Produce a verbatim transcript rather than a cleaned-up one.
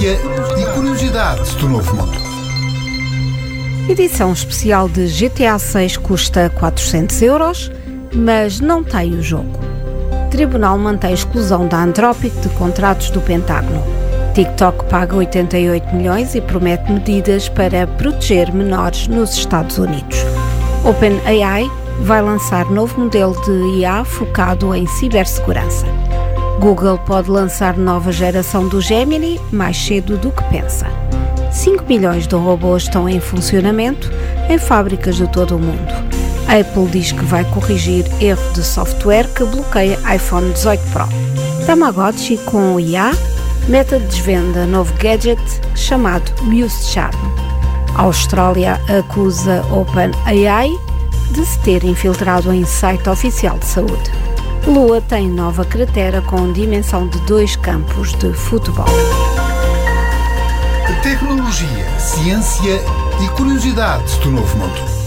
ciência e curiosidades do novo mundo. Edição especial de G T A seis custa quatrocentos euros, mas não tem o jogo. Tribunal mantém a exclusão da Anthropic de contratos do Pentágono. TikTok paga oitenta e oito milhões e promete medidas para proteger menores nos Estados Unidos. OpenAI vai lançar novo modelo de I A focado em cibersegurança. Google pode lançar nova geração do Gemini mais cedo do que pensa. cinco milhões de robôs estão em funcionamento em fábricas de todo o mundo. A Apple diz que vai corrigir erro de software que bloqueia iPhone dezoito Pro. Tamagotchi com I A, Meta desvenda novo gadget chamado Muse Charm. A Austrália acusa OpenAI de se ter infiltrado em site oficial de saúde. Lua tem nova cratera com dimensão de dois campos de futebol. Tecnologia, ciência e curiosidades do novo mundo.